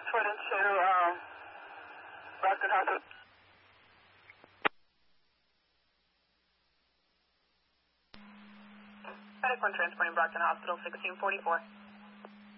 transported to Brockton Hospital. Medic 1 transporting Brockton Hospital, 1644.